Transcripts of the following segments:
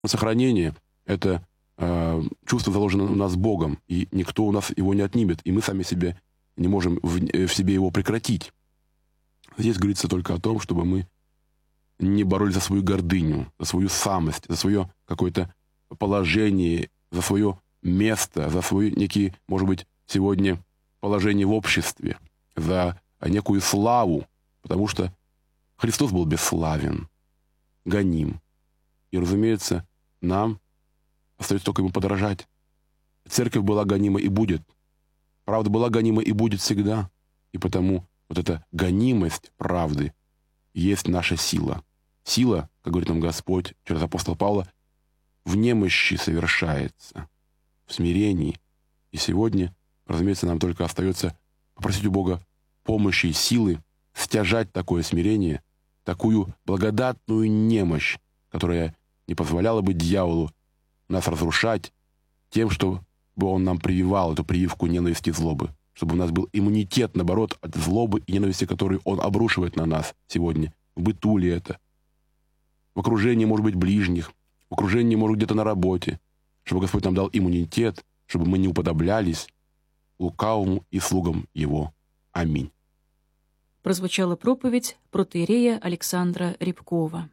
Сохранение — это чувство, заложено у нас Богом, и никто у нас его не отнимет, и мы сами себе не можем в себе его прекратить. Здесь говорится только о том, чтобы мы не боролись за свою гордыню, за свою самость, за свое какое-то положение, за свое место, за свое некие, может быть, сегодня положение в обществе, за некую славу, потому что Христос был бесславен, гоним. И, разумеется, нам остается только ему подражать. Церковь была гонима и будет. Правда была гонима и будет всегда. И потому вот эта гонимость правды есть наша сила. Сила, как говорит нам Господь через апостола Павла, в немощи совершается, в смирении. И сегодня, разумеется, нам только остается попросить у Бога помощи и силы стяжать такое смирение, такую благодатную немощь, которая не позволяла бы дьяволу нас разрушать тем, чтобы он нам прививал эту прививку ненависти и злобы, чтобы у нас был иммунитет, наоборот, от злобы и ненависти, которые он обрушивает на нас сегодня. В быту ли это? В окружении, может быть, ближних, в окружении, может, где-то на работе, чтобы Господь нам дал иммунитет, чтобы мы не уподоблялись лукавому и слугам его. Аминь. Прозвучала проповедь протоиерея Александра Рябкова.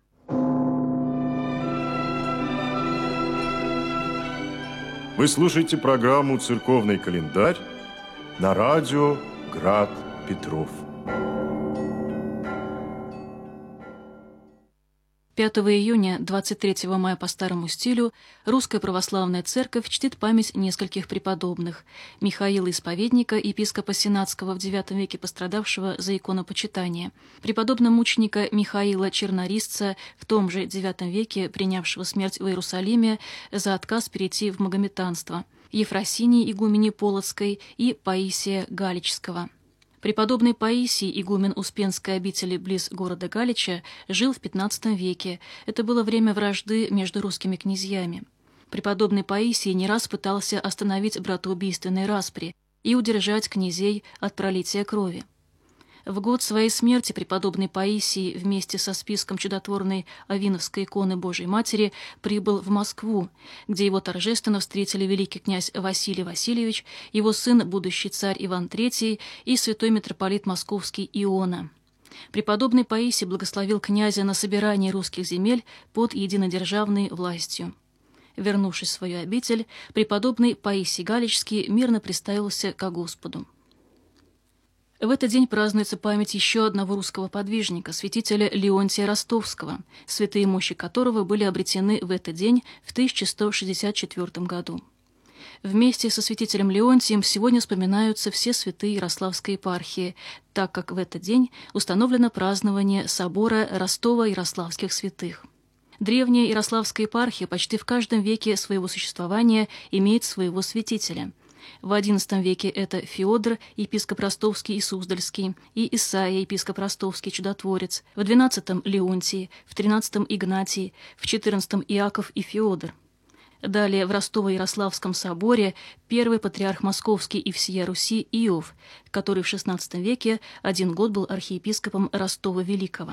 Вы слушаете программу «Церковный календарь» на радио «Град Петров». 5 июня 23 мая по старому стилю Русская Православная Церковь чтит память нескольких преподобных: Михаила Исповедника, епископа Сенатского в IX веке, пострадавшего за иконопочитание, преподобного мученика Михаила Чернорисца, в том же IX веке принявшего смерть в Иерусалиме за отказ перейти в магометанство, Ефросинии игумени Полоцкой и Паисия Галичского. Преподобный Паисий, игумен Успенской обители близ города Галича, жил в XV веке. Это было время вражды между русскими князьями. Преподобный Паисий не раз пытался остановить братоубийственные распри и удержать князей от пролития крови. В год своей смерти преподобный Паисий вместе со списком чудотворной Авиновской иконы Божией Матери прибыл в Москву, где его торжественно встретили великий князь Василий Васильевич, его сын, будущий царь Иван III и святой митрополит Московский Иона. Преподобный Паисий благословил князя на собирание русских земель под единодержавной властью. Вернувшись в свою обитель, преподобный Паисий Галичский мирно приставился ко Господу. В этот день празднуется память еще одного русского подвижника, святителя Леонтия Ростовского, святые мощи которого были обретены в этот день в 1164 году. Вместе со святителем Леонтием сегодня вспоминаются все святые Ярославской епархии, так как в этот день установлено празднование собора Ростово-Ярославских святых. Древняя Ярославская епархия почти в каждом веке своего существования имеет своего святителя. В XI веке это Феодор, епископ Ростовский и Суздальский, и Исаия, епископ Ростовский, чудотворец, в XII – Леонтий, в XIII – Игнатий, в XIV – Иаков и Феодор. Далее в Ростово-Ярославском соборе первый патриарх Московский и всея Руси Иов, который в XVI веке 1 год был архиепископом Ростова-Великого.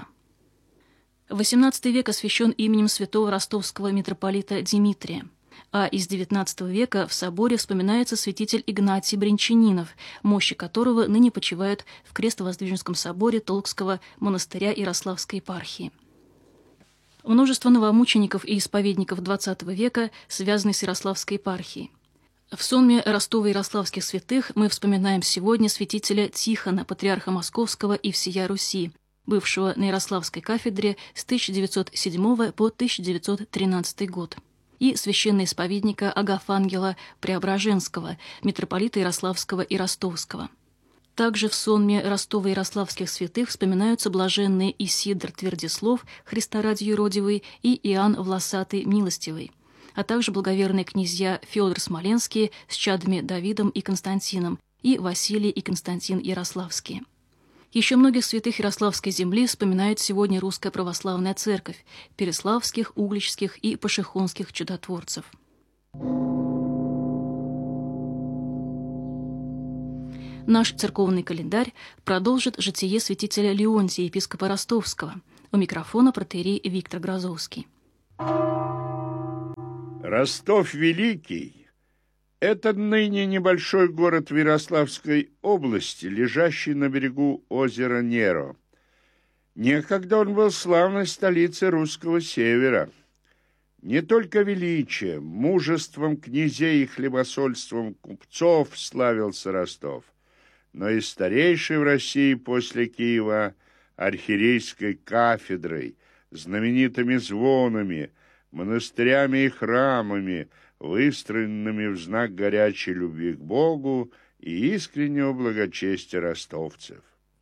XVIII век освящен именем святого ростовского митрополита Димитрия. А из XIX века в соборе вспоминается святитель Игнатий Брянчанинов, мощи которого ныне почивают в Крестовоздвиженском соборе Толкского монастыря Ярославской епархии. Множество новомучеников и исповедников XX века связаны с Ярославской епархией. В сонме Ростово-Ярославских святых мы вспоминаем сегодня святителя Тихона, патриарха Московского и всея Руси, бывшего на Ярославской кафедре с 1907 по 1913 год, и священноисповедника Агафангела Преображенского, митрополита Ярославского и Ростовского. Также в сонме Ростово-Ярославских святых вспоминаются блаженные Исидор Твердислов, Христа ради юродивый, и Иоанн Власатый Милостивый, а также благоверные князья Феодор Смоленский с чадами Давидом и Константином, и Василий и Константин Ярославские. Еще многих святых Ярославской земли вспоминает сегодня Русская Православная Церковь, переславских, угличских и пашихонских чудотворцев. Наш церковный календарь продолжит житие святителя Леонтия, епископа Ростовского. У микрофона протоиерей Виктор Грозовский. Ростов Великий – это ныне небольшой город в Ярославской области, лежащий на берегу озера Неро. Некогда он был славной столицей русского севера. Не только величием, мужеством князей и хлебосольством купцов славился Ростов, но и старейшей в России после Киева архиерейской кафедрой, знаменитыми звонами, монастырями и храмами, выстроенными в знак горячей любви к Богу и искреннего благочестия ростовцев.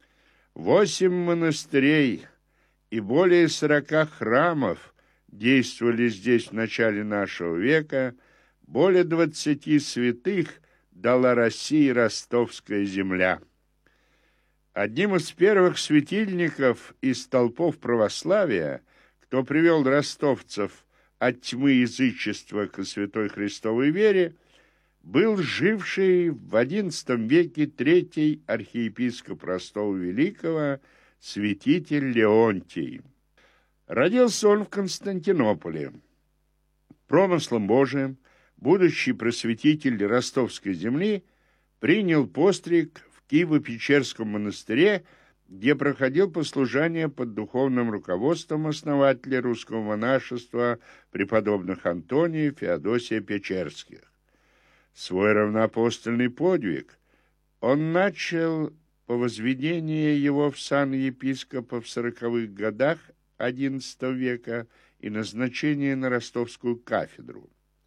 8 монастырей и более 40 храмов действовали здесь в начале нашего века, более 20 святых дала России ростовская земля. Одним из первых светильников из столпов православия, кто привел ростовцев от тьмы язычества к святой Христовой вере, был живший в XI веке третий архиепископ Ростова Великого, святитель Леонтий. Родился он в Константинополе. Промыслом Божиим будущий просветитель ростовской земли принял постриг в Киево-Печерском монастыре, где проходил послушание под духовным руководством основателя русского монашества преподобных Антония и Феодосия Печерских. Свой равноапостольный подвиг он начал по возведении его в сан епископа в 40-х годах XI века и назначение на ростовскую кафедру.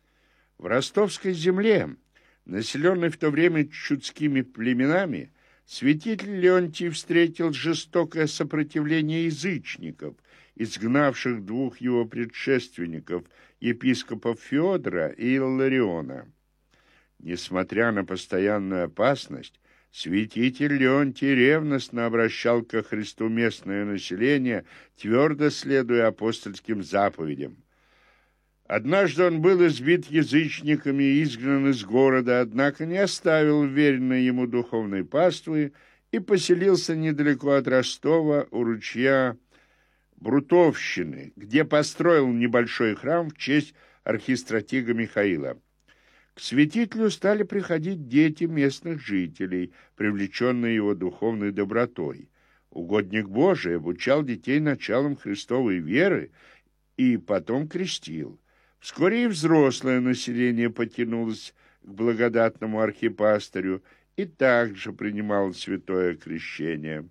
В ростовской земле, населенной в то время чудскими племенами, святитель Леонтий встретил жестокое сопротивление язычников, изгнавших 2 его предшественников, епископов Феодора и Иллариона. Несмотря на постоянную опасность, святитель Леонтий ревностно обращал ко Христу местное население, твердо следуя апостольским заповедям. Однажды он был избит язычниками и изгнан из города, однако не оставил веренной ему духовной паствы и поселился недалеко от Ростова у ручья Брутовщины, где построил небольшой храм в честь архистратига Михаила. К святителю стали приходить дети местных жителей, привлеченные его духовной добротой. Угодник Божий обучал детей началам Христовой веры и потом крестил. Вскоре и взрослое население потянулось к благодатному архипастырю и также принимало святое крещение.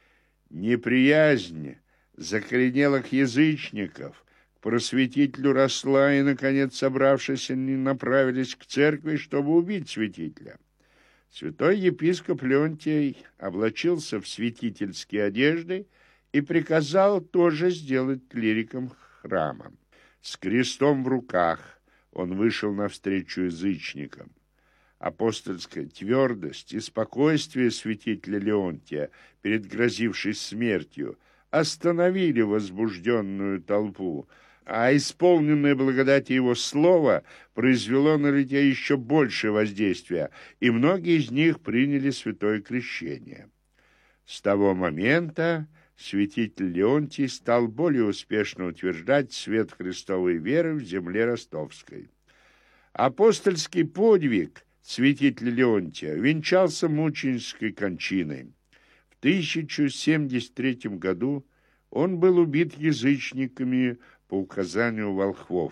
Неприязнь закоренелых язычников просветителю росла, и, наконец, собравшись, они направились к церкви, чтобы убить святителя. Святой епископ Леонтий облачился в святительские одежды и приказал тоже сделать клириком храма. С крестом в руках он вышел навстречу язычникам. Апостольская твердость и спокойствие святителя Леонтия перед грозившей смертью остановили возбужденную толпу, а исполненное благодати его слова произвело на людей еще большее воздействие, и многие из них приняли святое крещение. С того момента святитель Леонтий стал более успешно утверждать свет Христовой веры в земле ростовской. Апостольский подвиг святителя Леонтия венчался мученической кончиной. В 1073 году он был убит язычниками по указанию волхвов.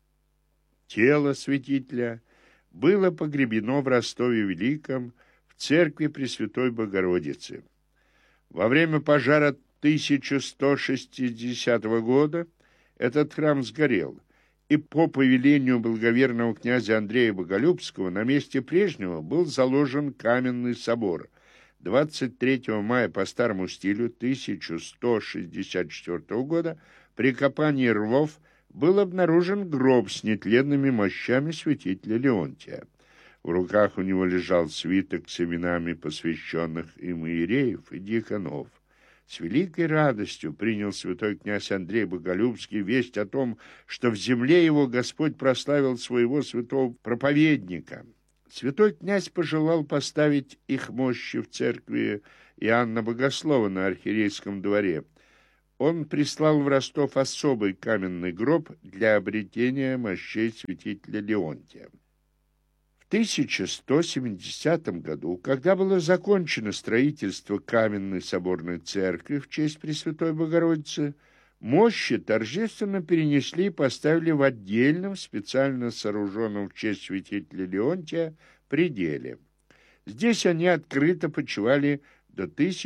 Тело святителя было погребено в Ростове Великом в церкви Пресвятой Богородицы. Во время пожара 1160 года этот храм сгорел, и по повелению благоверного князя Андрея Боголюбского на месте прежнего был заложен каменный собор. 23 мая по старому стилю 1164 года при копании рвов был обнаружен гроб с нетленными мощами святителя Леонтия. В руках у него лежал свиток с именами посвященных им иереев и диаконов. С великой радостью принял святой князь Андрей Боголюбский весть о том, что в земле его Господь прославил своего святого проповедника. Святой князь пожелал поставить их мощи в церкви Иоанна Богослова на архиерейском дворе. он прислал в Ростов особый каменный гроб для обретения мощей святителя Леонтия. В 1170 году, когда было закончено строительство каменной соборной церкви в честь Пресвятой Богородицы, мощи торжественно перенесли и поставили в отдельном, специально сооруженном в честь святителя Леонтия, пределе. Здесь они открыто почивали до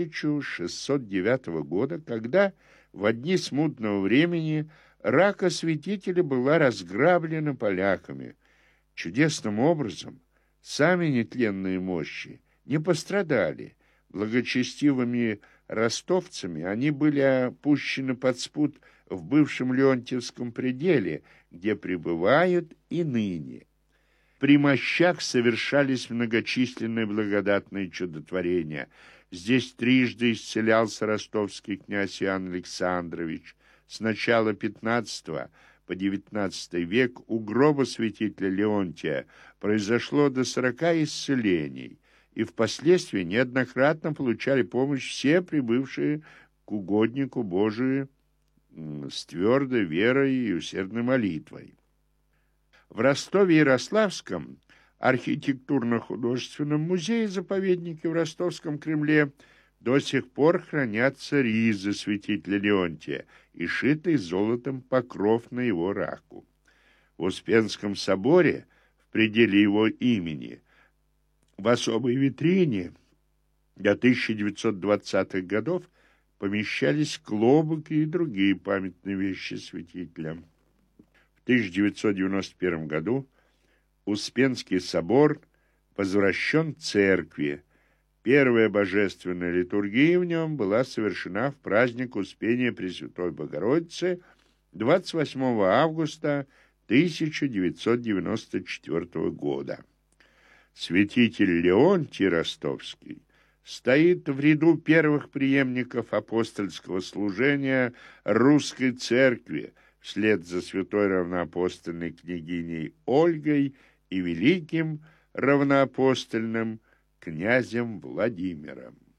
1609 года, когда в дни смутного времени рака святителя была разграблена поляками. Чудесным образом сами нетленные мощи не пострадали. Благочестивыми ростовцами они были опущены под спут в бывшем Леонтьевском пределе, где пребывают и ныне. При мощах совершались многочисленные благодатные чудотворения. Здесь трижды исцелялся ростовский князь Иоанн Александрович. С начала XV по XIX век у гроба святителя Леонтия произошло до 40 исцелений, и впоследствии неоднократно получали помощь все прибывшие к угоднику Божию с твердой верой и усердной молитвой. В Ростове-Ярославском архитектурно-художественном музее-заповеднике в Ростовском Кремле до сих пор хранятся ризы святителя Леонтия и шитый золотом покров на его раку. В Успенском соборе, в пределе его имени, в особой витрине до 1920-х годов помещались клобуки и другие памятные вещи святителя. В 1991 году Успенский собор возвращен церкви. Первая божественная литургия в нем была совершена в праздник Успения Пресвятой Богородицы 28 августа 1994 года. Святитель Леонтий Ростовский стоит в ряду первых преемников апостольского служения русской церкви вслед за святой равноапостольной княгиней Ольгой и великим равноапостольным князем Владимиром.